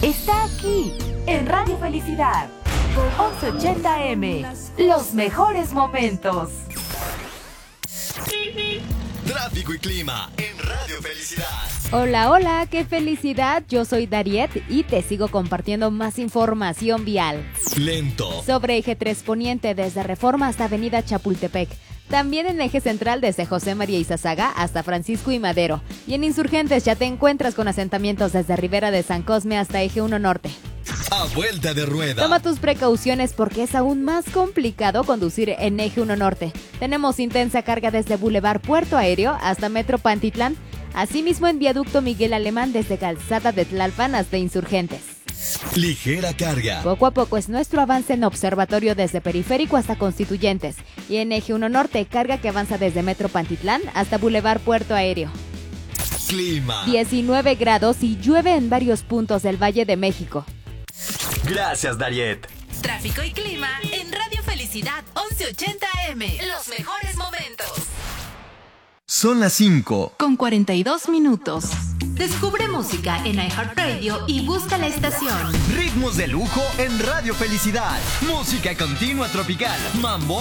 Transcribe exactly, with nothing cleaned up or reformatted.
está aquí, en Radio Felicidad. once ochenta eme, los mejores momentos. Tráfico y clima en Radio Felicidad. Hola, hola, qué felicidad. Yo soy Dariet y te sigo compartiendo más información vial. Lento. Sobre eje tres Poniente desde Reforma hasta Avenida Chapultepec. También en eje central desde José María Izazaga hasta Francisco y Madero. Y en Insurgentes ya te encuentras con asentamientos desde Ribera de San Cosme hasta eje uno Norte. A vuelta de rueda. Toma tus precauciones porque es aún más complicado conducir en eje uno Norte. Tenemos intensa carga desde Boulevard Puerto Aéreo hasta Metro Pantitlán. Asimismo en Viaducto Miguel Alemán desde Calzada de Tlalpan hasta Insurgentes. Ligera carga. Poco a poco es nuestro avance en Observatorio desde Periférico hasta Constituyentes. Y en eje uno Norte, carga que avanza desde Metro Pantitlán hasta Boulevard Puerto Aéreo. Clima. diecinueve grados y llueve en varios puntos del Valle de México. Gracias, Dariet. Tráfico y clima en Radio Felicidad once ochenta eme. Los mejores momentos. Son las cinco. Con cuarenta y dos minutos. Descubre música en iHeartRadio y busca la estación. Ritmos de lujo en Radio Felicidad. Música continua tropical. Mambo